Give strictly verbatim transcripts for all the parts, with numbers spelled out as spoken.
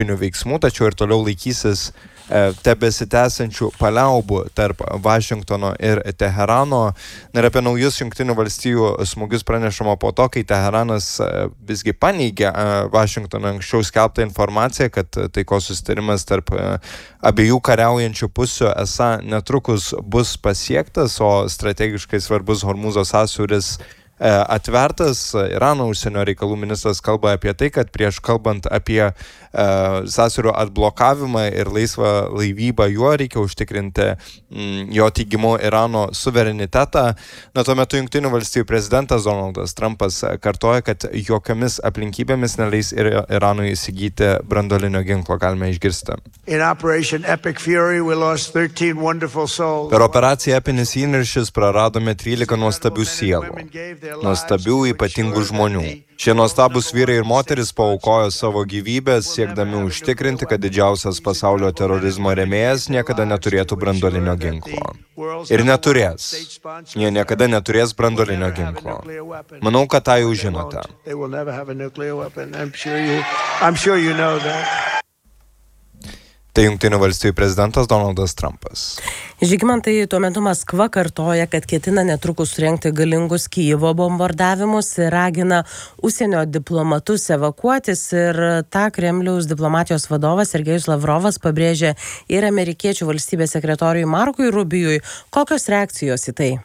veiksmų, tačiau ir toliau laikysis tebesitęsiančių paliaubų tarp Vašingtono ir Teherano. Ir apie naujus Jungtinių valstijų smūgius pranešama po to, kai Teheranas visgi paneigė Vašingtono anksčiau skelbtą informaciją, kad taikos susitarimas tarp abiejų kariaujančių pusių esą netrukus bus pasiektas, o strategiškai svarbus Hormūzo sąsiauris atvertas. Irano užsienio reikalų ministras kalba apie tai, kad prieš kalbant apie uh, sąsiaurio atblokavimą ir laisvą laivybą juo reikia užtikrinti mm, jo teigimu Irano suverenitetą. Na, tuo metu Jungtinių valstijų prezidentas Donaldas Trumpas kartoja, kad jokiomis aplinkybėmis neleis ir Iranui įsigyti branduolinio ginklo, galime išgirsti. Per operaciją Epinis įniršis praradome trylika nuostabių sielų. Nuostabių ypatingų žmonių. Šie nuostabūs vyrai ir moteris paaukojo savo gyvybės, siekdami užtikrinti, kad didžiausias pasaulio terorizmo rėmėjas niekada neturėtų branduolinio ginklo. Ir neturės. Jie niekada neturės branduolinio ginklo. Manau, kad tą jau žinote. Tai Jungtinių valstijų prezidentas Donaldas Trumpas. Žygimantai, tuo metu Maskva kartoja, kad ketina netrukus surengti galingus Kijevo bombardavimus ir ragina užsienio diplomatus evakuotis, ir tą Kremliaus diplomatijos vadovas Sergejus Lavrovas pabrėžė ir amerikiečių valstybės sekretoriui Markui Rubijui. Kokios reakcijos į tai?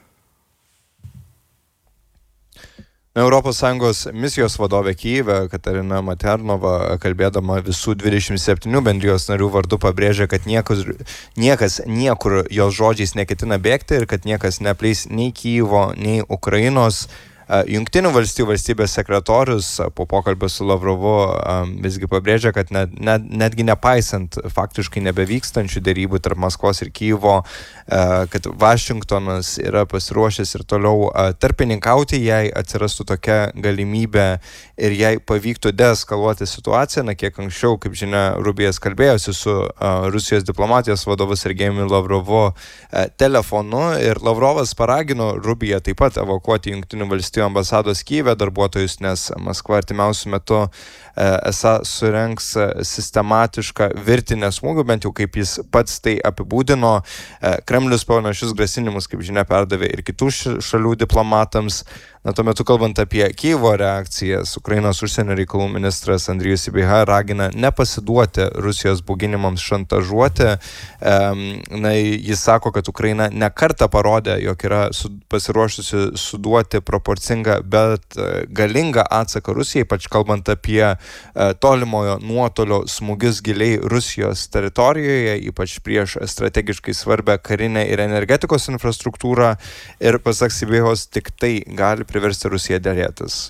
Europos Sąjungos misijos vadovė Kijeve Katarina Maternova, kalbėdama visų dvidešimt septynių bendrijos narių vardu, pabrėžė, kad niekas, niekas niekur jos žodžiais neketina bėgti ir kad niekas neapleis nei Kijevo, nei Ukrainos. Jungtinių valstijų valstybės sekretorius po pokalbio su Lavrovu visgi pabrėžė, kad net, net, netgi nepaisant faktiškai nebevykstančių dėrybų tarp Maskvos ir Kijevo, kad Vašingtonas yra pasiruošęs ir toliau tarpininkauti, jei atsirastų tokia galimybė ir jei pavyktų deeskaluoti situaciją. Na, kiek anksčiau, kaip žinia, Rubijas kalbėjosi su Rusijos diplomatijos vadovu Sergejumi Lavrovu telefonu, ir Lavrovas paragino Rubiją taip pat evakuoti Jungtinių valstijų ambasados Kijeve darbuotojus, nes Maskva artimiausiu metu esą surengs sistematišką virtinę smūgių, bent jau kaip jis pats tai apibūdino. Kremlius panašius grasinimus, kaip žinia, perdavė ir kitų šalių diplomatams. Na, tuo metu, kalbant apie Kijevo reakcijas, Ukrainos užsienio reikalų ministras Andrijus Sybiha ragina nepasiduoti Rusijos bauginimams šantažuoti. Na, jis sako, kad Ukraina ne kartą parodė, jog yra pasiruošusi suduoti proporcingą, bet galingą atsaką Rusijai, ypač kalbant apie tolimojo nuotolio smūgius giliai Rusijos teritorijoje, ypač prieš strategiškai svarbę karinę ir energetikos infrastruktūrą, ir pasak Sybihos tik tai gali priversti Rusiją dėrėtis.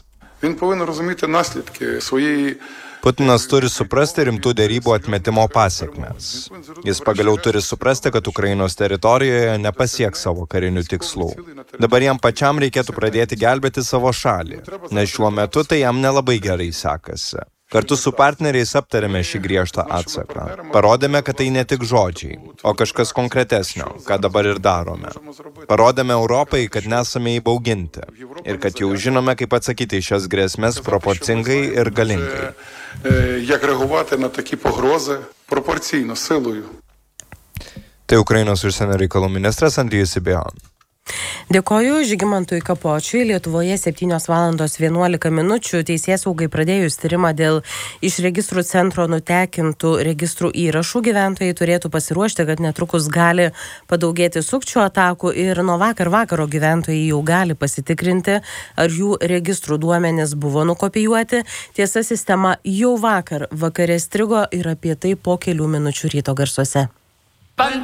Putinas turi suprasti rimtų dėrybų atmetimo pasekmes. Jis pagaliau turi suprasti, kad Ukrainos teritorijoje nepasieks savo karinių tikslų. Dabar jam pačiam reikėtų pradėti gelbėti savo šalį, nes šiuo metu tai jam nelabai gerai sekasi. Kartu su partneriais aptarėme šį griežtą atsaką. Parodėme, kad tai ne tik žodžiai, o kažkas konkretesnio, ką dabar ir darome. Parodėme Europai, kad nesame įbauginti ir kad jau žinome, kaip atsakyti į šias grėsmes proporcingai ir galingai. Як реагувати на такі погрози пропорційно, силою. Tai Ukrainos užsienio reikalų ministras Andrijus Sybiha. Dėkoju Žygimantui Kapočiui. Lietuvoje septynios valandos vienuolika minučių. Teisėsaugai pradėjus tyrimą dėl iš registrų centro nutekintų registrų įrašų, gyventojai turėtų pasiruošti, kad netrukus gali padaugėti sukčių atakų, ir nuo vakar vakaro gyventojai jau gali pasitikrinti, ar jų registrų duomenys buvo nukopijuoti. Tiesa, sistema jau vakar vakare strigo, ir apie tai po kelių minučių ryto garsuose.